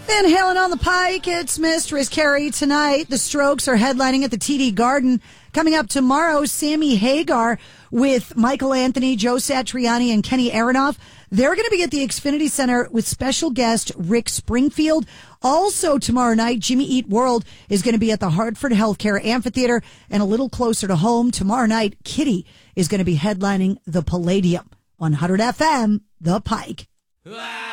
And hailing on the pike, it's Mistress Carrie tonight. The Strokes are headlining at the TD Garden. Coming up tomorrow, Sammy Hagar with Michael Anthony, Joe Satriani, and Kenny Aronoff. They're going to be at the Xfinity Center with special guest Rick Springfield. Also tomorrow night, Jimmy Eat World is going to be at the Hartford Healthcare Amphitheater. And a little closer to home, tomorrow night, Kitty is going to be headlining the Palladium. 100 FM, The Pike.